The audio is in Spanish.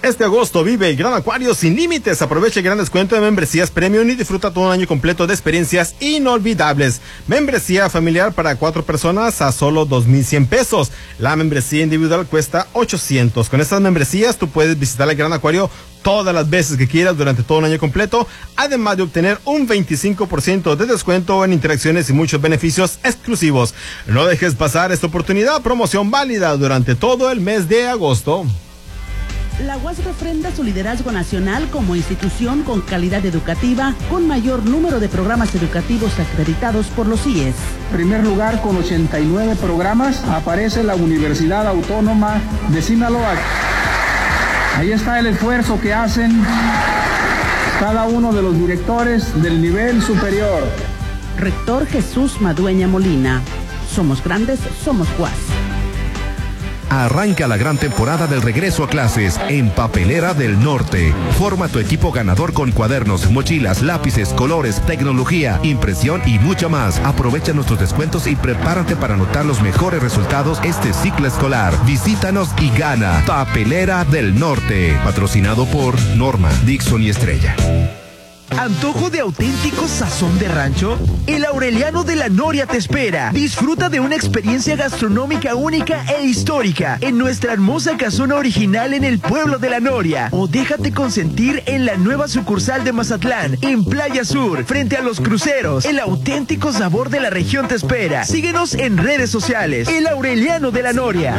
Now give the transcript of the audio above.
Este agosto vive el Gran Acuario sin límites. Aprovecha el gran descuento de membresías premium y disfruta todo un año completo de experiencias inolvidables. Membresía familiar para 4 personas a solo 2,100 pesos. La membresía individual cuesta 800. Con estas membresías tú puedes visitar el Gran Acuario todas las veces que quieras durante todo un año completo, además de obtener un 25% de descuento en interacciones y muchos beneficios exclusivos. No dejes pasar esta oportunidad. Promoción válida durante todo el mes de agosto. La UAS refrenda su liderazgo nacional como institución con calidad educativa, con mayor número de programas educativos acreditados por los CIES. En primer lugar, con 89 programas, aparece la Universidad Autónoma de Sinaloa. Ahí está el esfuerzo que hacen cada uno de los directores del nivel superior. Rector Jesús Madueña Molina. Somos grandes, somos UAS. Arranca la gran temporada del regreso a clases en Papelera del Norte. Forma tu equipo ganador con cuadernos, mochilas, lápices, colores, tecnología, impresión y mucho más. Aprovecha nuestros descuentos y prepárate para anotar los mejores resultados este ciclo escolar. Visítanos y gana. Papelera del Norte. Patrocinado por Norma, Dixon y Estrella. ¿Antojo de auténtico sazón de rancho? El Aureliano de la Noria te espera. Disfruta de una experiencia gastronómica única e histórica en nuestra hermosa casona original en el pueblo de la Noria. O déjate consentir en la nueva sucursal de Mazatlán, en Playa Sur, frente a los cruceros. El auténtico sabor de la región te espera. Síguenos en redes sociales. El Aureliano de la Noria.